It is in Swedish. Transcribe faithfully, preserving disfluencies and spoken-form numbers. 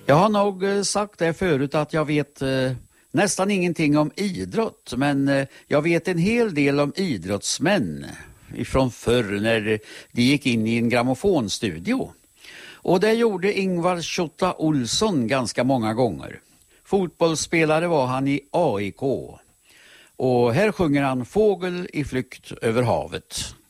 Jag har nog eh, sagt det förut att jag vet eh, nästan ingenting om idrott, men eh, jag vet en hel del om idrottsmän ifrån förr när de gick in i en grammofonstudio. Och det gjorde Ingvar Tjotta Olsson ganska många gånger. Fotbollsspelare var han i A I K. Och här sjunger han Fågel i flykt över havet.